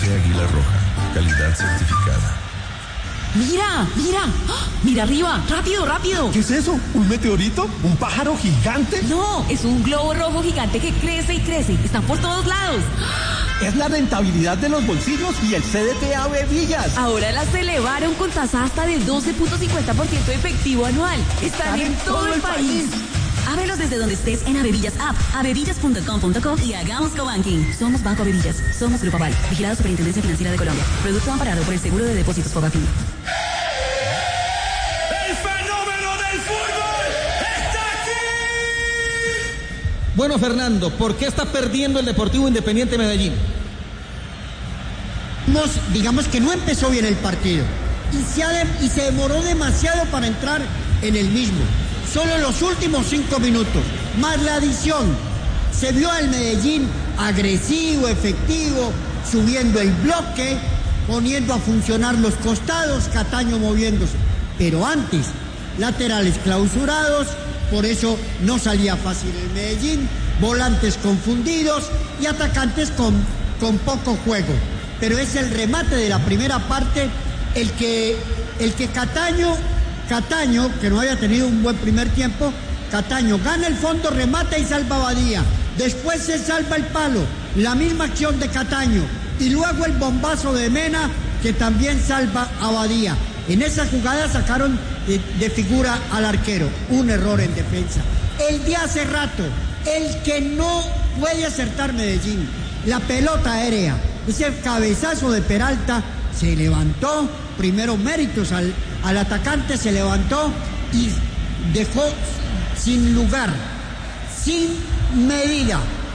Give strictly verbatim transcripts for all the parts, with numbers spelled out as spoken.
Café Águila Roja, calidad certificada. ¡Mira! ¡Mira! ¡Ah! ¡Mira arriba! ¡Rápido, rápido! ¿Qué es eso? ¿Un meteorito? ¿Un pájaro gigante? No, es un globo rojo gigante que crece y crece. Están por todos lados. Es la rentabilidad de los bolsillos y el C D T Ave Villas. Ahora las elevaron con tasa hasta de doce punto cincuenta por ciento efectivo anual. Están, Están en, en todo, todo el país. país. Ábrelos desde donde estés en Avevillas App, avevillas punto com punto co y hagamos cobanking. Somos Banco Avevillas. Somos Grupo Aval. Vigilado Superintendencia Financiera de Colombia. Producto amparado por el Seguro de Depósitos Fogafín. ¡El fenómeno del fútbol está aquí! Bueno, Fernando, ¿por qué está perdiendo el Deportivo Independiente Medellín? Nos, digamos que no empezó bien el partido y se, ha de, y se demoró demasiado para entrar en el mismo. Solo los últimos cinco minutos, más la adición, se vio al Medellín agresivo, efectivo, subiendo el bloque, poniendo a funcionar los costados, Cataño moviéndose. Pero antes, laterales clausurados, por eso no salía fácil el Medellín, volantes confundidos y atacantes con, con poco juego. Pero es el remate de la primera parte el que, el que Cataño... Cataño, que no había tenido un buen primer tiempo, Cataño gana el fondo, remata y salva a Badía. Después se salva el palo, la misma acción de Cataño. Y luego el bombazo de Mena, que también salva a Badía. En esa jugada sacaron de, de figura al arquero. Un error en defensa. El de hace rato, el que no puede acertar Medellín. La pelota aérea, ese cabezazo de Peralta, se levantó, primero méritos al, al atacante, se levantó y dejó sin lugar, sin medida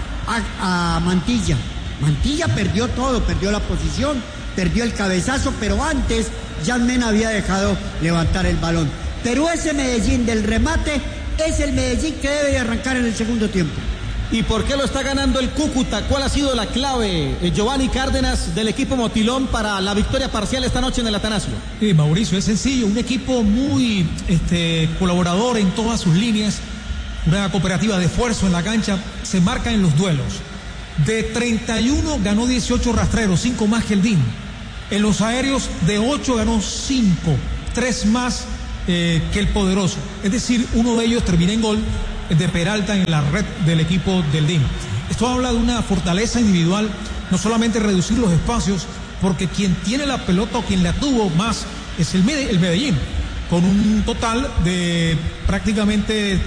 a, a Mantilla. Mantilla perdió todo, perdió la posición, perdió el cabezazo, pero antes Jan Mena había dejado levantar el balón. Pero ese Medellín del remate es el Medellín que debe de arrancar en el segundo tiempo. ¿Y por qué lo está ganando el Cúcuta? ¿Cuál ha sido la clave, eh, Giovanni Cárdenas, del equipo Motilón para la victoria parcial esta noche en el Atanasio? Sí, Mauricio, es sencillo, un equipo muy este, colaborador en todas sus líneas, una cooperativa de esfuerzo en la cancha, se marca en los duelos. De treinta y uno ganó dieciocho rastreros, cinco más que el D I M. En los aéreos de ocho ganó cinco, tres más eh, que el Poderoso. Es decir, uno de ellos termina en gol de Peralta en la red del equipo del D I M. Esto habla de una fortaleza individual, no solamente reducir los espacios, porque quien tiene la pelota o quien la tuvo más es el, Mede- el Medellín, con un total de prácticamente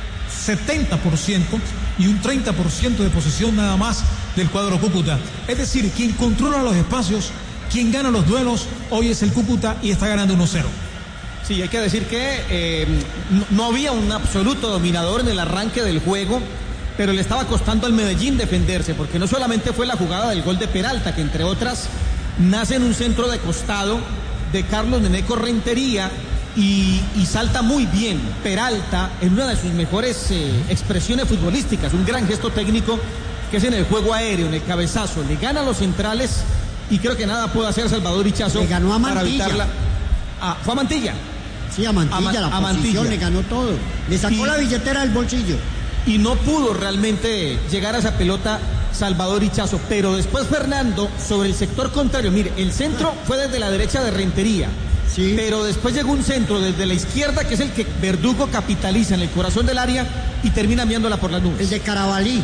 setenta por ciento y un treinta por ciento de posesión nada más del cuadro Cúcuta. Es decir, quien controla los espacios, quien gana los duelos, hoy es el Cúcuta y está ganando uno cero. Sí, hay que decir que eh, no, no había un absoluto dominador en el arranque del juego, pero le estaba costando al Medellín defenderse, porque no solamente fue la jugada del gol de Peralta, que entre otras nace en un centro de costado de Carlos Neneco Rentería y, y salta muy bien Peralta en una de sus mejores eh, expresiones futbolísticas, un gran gesto técnico que es en el juego aéreo, en el cabezazo, le gana a los centrales y creo que nada puede hacer Salvador Ichazo le ganó a para Mantilla. evitarla. Ah, ¿fue a Mantilla? Sí, a Mantilla, a, la a posición, Mantilla. le ganó todo. Le sacó y, la billetera del bolsillo. Y no pudo realmente llegar a esa pelota Salvador Ichazo. Pero después Fernando, sobre el sector contrario, mire, el centro fue desde la derecha de Rentería. Sí. Pero después llegó un centro desde la izquierda, que es el que Verdugo capitaliza en el corazón del área y termina enviándola por las nubes. El de Carabalí.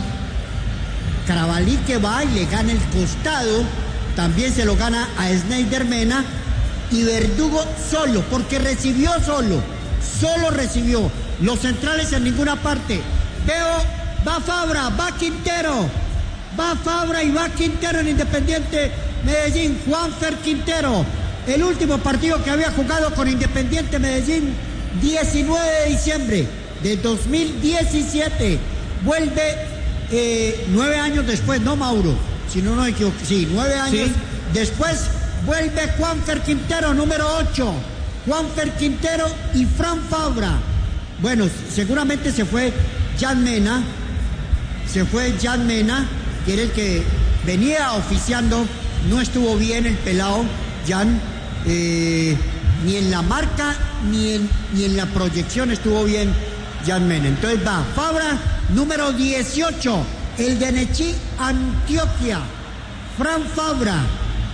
Carabalí que va y le gana el costado. También se lo gana a Snyder Mena. Y Verdugo solo, porque recibió solo, solo recibió. Los centrales en ninguna parte. Veo, va Fabra, va Quintero, va Fabra y va Quintero en Independiente Medellín. Juanfer Quintero, el último partido que había jugado con Independiente Medellín, diecinueve de diciembre de dos mil diecisiete. Vuelve eh, nueve años después, no Mauro, si no no me equivoco, sí, nueve años sí. Después. Vuelve Juanfer Quintero, número ocho. Juanfer Quintero y Fran Fabra. Bueno, seguramente se fue Jan Mena. Se fue Jan Mena, que era el que venía oficiando. No estuvo bien el pelado, Jan. Eh, ni en la marca, ni en, ni en la proyección estuvo bien Jan Mena. Entonces va Fabra, número dieciocho. El de Nechí, Antioquia. Fran Fabra.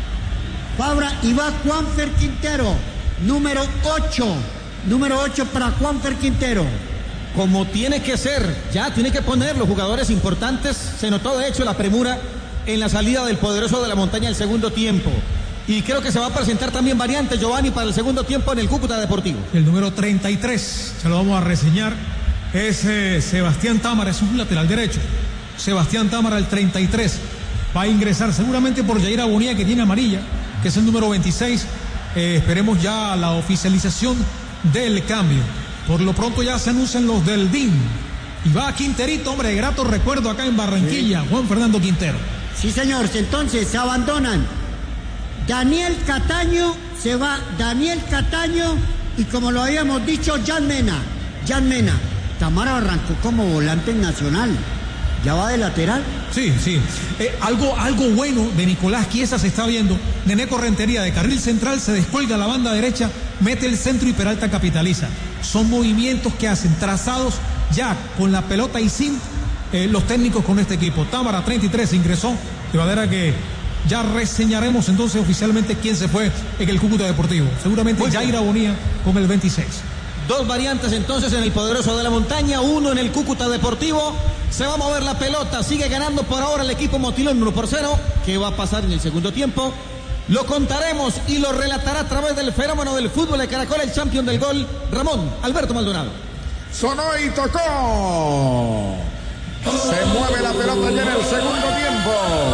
Fabra, y va Juanfer Quintero, número ocho. Número ocho para Juanfer Quintero. Como tiene que ser, ya tiene que poner los jugadores importantes. Se notó de hecho la premura en la salida del poderoso de la montaña el segundo tiempo. Y creo que se va a presentar también variante, Giovanni, para el segundo tiempo en el Cúcuta Deportivo. El número treinta y tres, se lo vamos a reseñar, es eh, Sebastián Támara, es un lateral derecho. Sebastián Támara, el treinta y tres, va a ingresar seguramente por Jair Abonía, que tiene amarilla, que es el número veintiséis. Eh, esperemos ya la oficialización del cambio. Por lo pronto ya se anuncian los del D I N. Y va Quinterito, hombre, grato recuerdo acá en Barranquilla, sí. Juan Fernando Quintero. Sí, señor, entonces se abandonan Daniel Cataño, se va Daniel Cataño y como lo habíamos dicho, Jan Mena. Jan Mena. Tamara arrancó como volante nacional. ¿Ya va de lateral? Sí, sí. Eh, algo, algo bueno de Nicolás Chiesa se está viendo. Neneco Rentería de carril central se descuelga a la banda derecha, mete el centro y Peralta capitaliza. Son movimientos que hacen trazados ya con la pelota y sin eh, los técnicos con este equipo. Támara treinta y tres ingresó, de manera que ya reseñaremos entonces oficialmente quién se fue en el Cúcuta Deportivo. Seguramente Jair Abonía con el veintiséis. Dos variantes entonces en el poderoso de la montaña, uno en el Cúcuta Deportivo. Se va a mover la pelota, sigue ganando por ahora el equipo Motilón uno por cero. ¿Qué va a pasar en el segundo tiempo? Lo contaremos y lo relatará a través del fenómeno del fútbol de Caracol, el campeón del gol, Ramón Alberto Maldonado. Sonó y tocó. Se mueve la pelota ya en el segundo tiempo.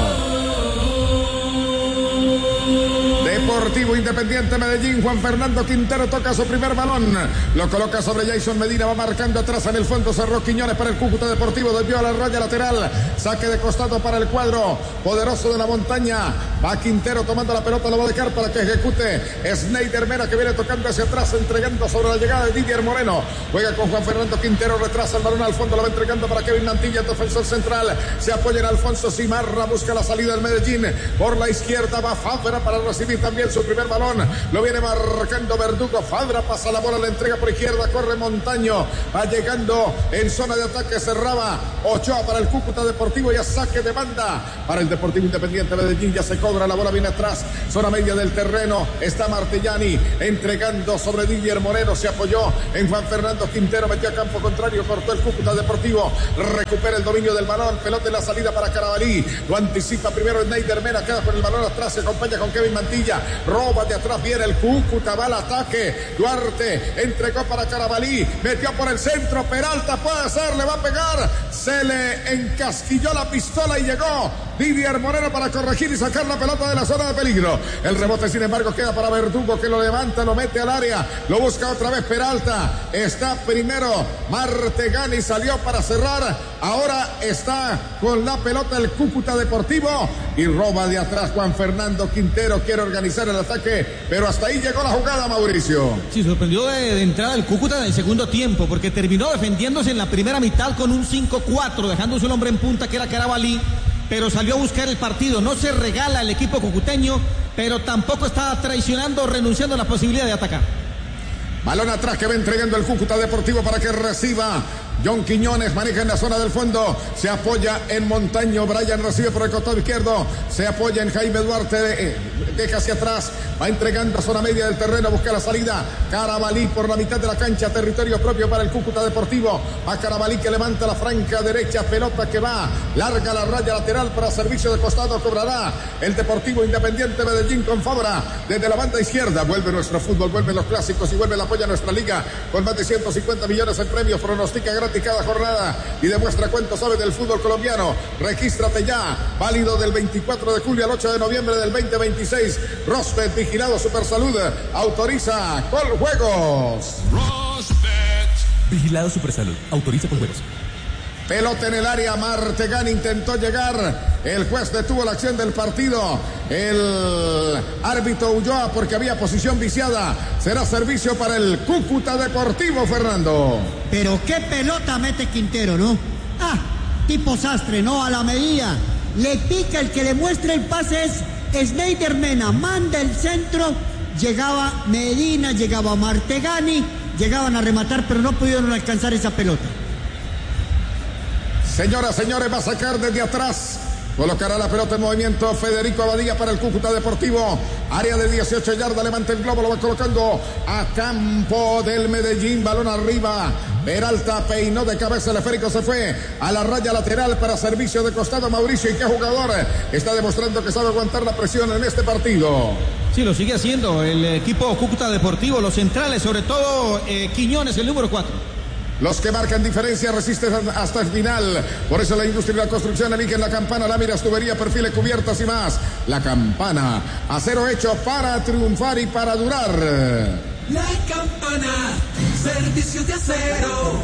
Deportivo Independiente Medellín, Juan Fernando Quintero toca su primer balón, lo coloca sobre Jason Medina, va marcando atrás en el fondo, cerró Quiñones para el Cúcuta Deportivo, desvió a la raya lateral, saque de costado para el cuadro poderoso de la montaña, va Quintero tomando la pelota, lo va a dejar para que ejecute Sneider Mena, que viene tocando hacia atrás, entregando sobre la llegada de Didier Moreno, juega con Juan Fernando Quintero, retrasa el balón al fondo, lo va entregando para Kevin Mantilla, defensor central, se apoya en Alfonso Cimarra, busca la salida del Medellín, por la izquierda va Fabra para recibir también su primer balón, lo viene marcando Verdugo, Fabra pasa la bola, la entrega por izquierda, corre Montaño, va llegando en zona de ataque, cerraba Ochoa para el Cúcuta Deportivo y a saque de banda para el Deportivo Independiente Medellín, ya se cobra, la bola viene atrás, zona media del terreno, está Martellani entregando sobre Didier Moreno, se apoyó en Juan Fernando Quintero, metió a campo contrario, cortó el Cúcuta Deportivo, recupera el dominio del balón, pelota en la salida para Carabalí, lo anticipa primero Sneider Mena, queda con el balón atrás, se acompaña con Kevin Mantilla, roba de atrás, viene el Cúcuta, va al ataque, Duarte entregó para Carabalí, metió por el centro, Peralta puede ser, le va a pegar, se le encasquilló la pistola y llegó Didier Moreno para corregir y sacar la pelota de la zona de peligro, el rebote sin embargo queda para Verdugo, que lo levanta, lo mete al área, lo busca otra vez Peralta, está primero Martegani, salió para cerrar, ahora está con la pelota el Cúcuta Deportivo y roba de atrás Juan Fernando Quintero, quiere organizar el ataque, pero hasta ahí llegó la jugada, Mauricio. Sí, sorprendió de, de entrada el Cúcuta en el segundo tiempo, porque terminó defendiéndose en la primera mitad con un cinco cuatro, dejando su hombre en punta que era Carabalí, pero salió a buscar el partido, no se regala el equipo cucuteño, pero tampoco está traicionando o renunciando a la posibilidad de atacar. Balón atrás que va entregando el Cúcuta Deportivo para que reciba John Quiñones, maneja en la zona del fondo, se apoya en Montaño, Brian recibe por el costado izquierdo, se apoya en Jaime Duarte, eh, deja hacia atrás, va entregando a zona media del terreno, busca la salida, Carabalí por la mitad de la cancha, territorio propio para el Cúcuta Deportivo, a Carabalí que levanta la franca derecha, pelota que va, larga la raya lateral para servicio de costado, cobrará el Deportivo Independiente Medellín con Fabra, desde la banda izquierda, vuelve nuestro fútbol, vuelven los clásicos y vuelve el apoyo a nuestra liga, con más de ciento cincuenta millones en premios, pronostica gratis cada jornada y demuestra cuánto sabe del fútbol colombiano. Regístrate ya, válido del veinticuatro de julio al ocho de noviembre del veinte veintiséis. Rosbet, vigilado Supersalud, autoriza Coljuegos. Rosbet, vigilado Supersalud, autoriza Coljuegos. Pelota en el área, Martegani intentó llegar, el juez detuvo la acción del partido, el árbitro huyó porque había posición viciada, será servicio para el Cúcuta Deportivo, Fernando. Pero qué pelota mete Quintero, ¿no? Ah, tipo sastre, ¿no? A la medida, le pica, el que le muestra el pase es Sneider Mena, manda el centro, llegaba Medina, llegaba Martegani, llegaban a rematar, pero no pudieron alcanzar esa pelota. Señoras, señores, va a sacar desde atrás Colocará la pelota en movimiento Federico Abadía para el Cúcuta Deportivo. Área de dieciocho yardas, levanta el globo, lo va colocando a campo del Medellín. Balón arriba. Peralta peinó de cabeza, el esférico se fue a la raya lateral para servicio de costado. Mauricio, y qué jugador está demostrando que sabe aguantar la presión en este partido. Sí, lo sigue haciendo el equipo Cúcuta Deportivo, los centrales, sobre todo eh, Quiñones, el número cuatro. Los que marcan diferencia resisten hasta el final. Por eso la industria y la construcción eligen la Campana, láminas, tubería, perfiles, cubiertas y más. La Campana, acero hecho para triunfar y para durar. La Campana, servicios de acero.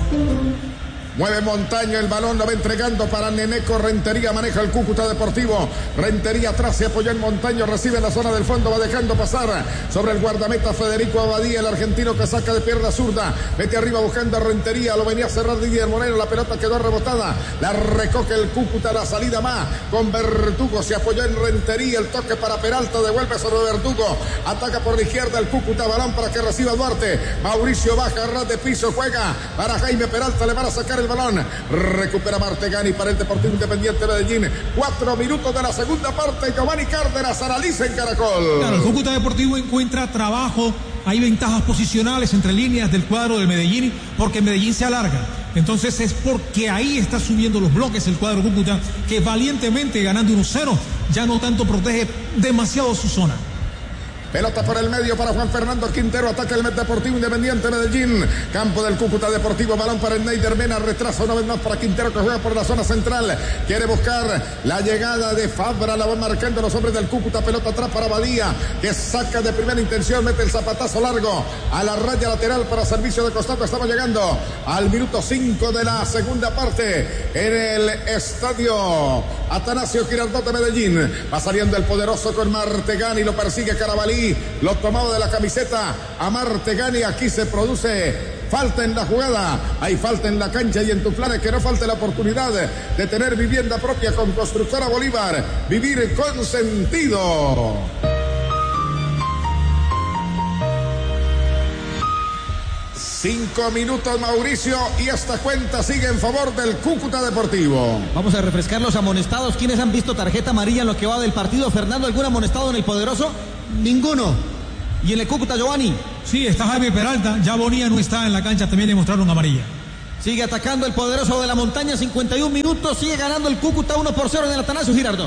Mueve Montaño, el balón lo va entregando para Neneco Rentería, maneja el Cúcuta Deportivo. Rentería atrás, se apoya en Montaño, recibe en la zona del fondo, va dejando pasar sobre el guardameta Federico Abadía, el argentino que saca de pierna zurda, mete arriba buscando a Rentería, lo venía a cerrar Didier Moreno, la pelota quedó rebotada, la recoge el Cúcuta, la salida más con Verdugo, se apoyó en Rentería, el toque para Peralta, devuelve sobre Verdugo, ataca por la izquierda el Cúcuta, balón para que reciba Duarte, Mauricio baja, ras de piso, juega para Jaime Peralta, le van a sacar el balón, recupera Martegani para el Deportivo Independiente Medellín. Cuatro minutos de la segunda parte. Giovanni Cárdenas analiza en Caracol. Claro, el Cúcuta Deportivo encuentra trabajo, hay ventajas posicionales entre líneas del cuadro de Medellín, porque Medellín se alarga. Entonces es porque ahí está subiendo los bloques el cuadro Cúcuta, que valientemente ganando uno cero, ya no tanto protege demasiado su zona. Pelota por el medio para Juan Fernando Quintero. Ataca el Deportivo Independiente Medellín. Campo del Cúcuta Deportivo. Balón para el Neider Mena. Retraso una vez más para Quintero, que juega por la zona central. Quiere buscar la llegada de Fabra. La van marcando los hombres del Cúcuta. Pelota atrás para Badía, que saca de primera intención. Mete el zapatazo largo a la raya lateral para servicio de costado. Estamos llegando al minuto cinco de la segunda parte en el estadio Atanasio Girardot de Medellín. Va saliendo el poderoso con Martegani. Lo persigue Carabalí. Lo tomado de la camiseta a Martegani. Aquí se produce falta en la jugada, hay falta en la cancha y en Tuflanes, que no falte la oportunidad de tener vivienda propia con Constructora Bolívar. Vivir con sentido. Cinco minutos, Mauricio, y esta cuenta sigue en favor del Cúcuta Deportivo. Vamos a refrescar los amonestados. ¿Quiénes han visto tarjeta amarilla en lo que va del partido? Fernando, ¿algún amonestado en el poderoso? Ninguno. ¿Y en el Cúcuta, Giovanni? Sí, está Jaime Peralta, ya Bonilla no está en la cancha, también le mostraron amarilla. Sigue atacando el poderoso de la montaña, cincuenta y un minutos, sigue ganando el Cúcuta uno por cero en el Atanasio Girardot.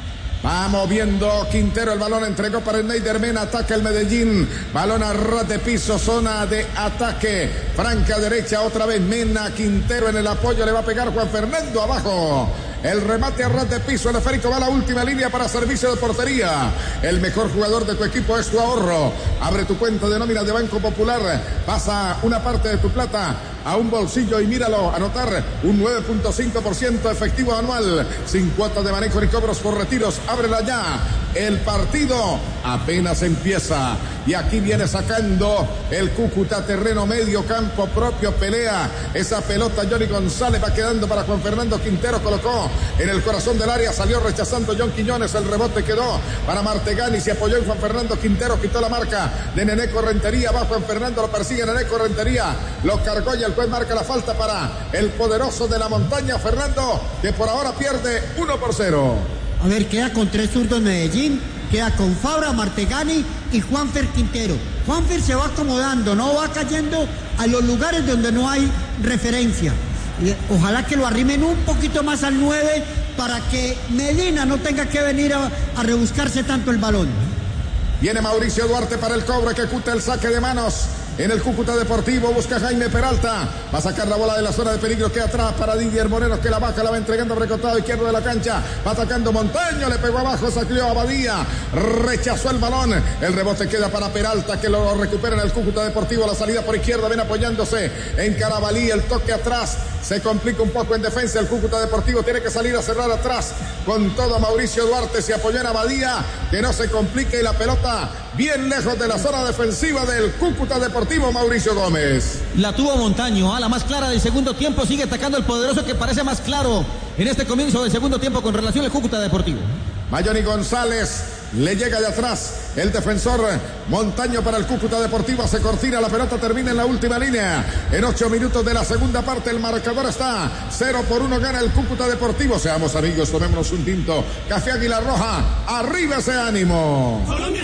Vamos viendo Quintero, el balón entregó para el Neider Mena, ataca el Medellín, balón a ras de piso, zona de ataque, franca derecha, otra vez Mena, Quintero en el apoyo, le va a pegar Juan Fernando abajo. El remate a ras de piso, el esférico va a la última línea para servicio de portería. El mejor jugador de tu equipo es tu ahorro. Abre tu cuenta de nómina de Banco Popular, pasa una parte de tu plata a un bolsillo y míralo, anotar un nueve punto cinco por ciento efectivo anual, sin cuotas de manejo ni cobros por retiros. Ábrela ya, el partido apenas empieza y aquí viene sacando el Cúcuta, terreno medio, campo propio, pelea esa pelota. Johnny González va quedando para Juan Fernando Quintero, colocó en el corazón del área, salió rechazando John Quiñones, el rebote quedó para Martegani, se apoyó en Juan Fernando Quintero, quitó la marca de Neneco Rentería, va Juan Fernando, lo persigue Neneco Rentería, lo cargó y el juez marca la falta para el poderoso de la montaña, Fernando, que por ahora pierde uno por cero. A ver, queda con tres zurdos Medellín, queda con Fabra, Martegani y Juanfer Quintero. Juanfer se va acomodando, no va cayendo a los lugares donde no hay referencia. Ojalá que lo arrimen un poquito más al nueve para que Medina no tenga que venir a, a rebuscarse tanto el balón. Viene Mauricio Duarte para el cobro, ejecuta el saque de manos en el Cúcuta Deportivo, busca Jaime Peralta, va a sacar la bola de la zona de peligro, que atrás para Didier Moreno, que la baja, la va entregando por el costado izquierdo de la cancha, va atacando Montaño, le pegó abajo, saqueó a Badía, rechazó el balón, el rebote queda para Peralta, que lo recupera en el Cúcuta Deportivo, la salida por izquierda, viene apoyándose en Carabalí, el toque atrás, se complica un poco en defensa, el Cúcuta Deportivo tiene que salir a cerrar atrás, con todo Mauricio Duarte, se apoyó en Abadía, que no se complique, y la pelota bien lejos de la zona defensiva del Cúcuta Deportivo, Mauricio Gómez. La tuvo Montaño, a la más clara del segundo tiempo, sigue atacando el poderoso, que parece más claro en este comienzo del segundo tiempo con relación al Cúcuta Deportivo. Mayoni González Le llega de atrás el defensor Montaño para el Cúcuta Deportivo. Se cortina, la pelota termina en la última línea. En ocho minutos de la segunda parte el marcador está cero por uno, gana el Cúcuta Deportivo. Seamos amigos, tomémonos un tinto. Café Águila Roja, arriba ese ánimo. Colombia